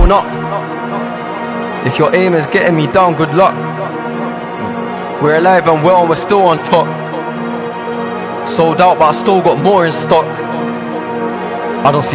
blown up. If your aim is getting me down, good luck. We're alive and well and we're still on top. Sold out but I still got more in stock. I don't see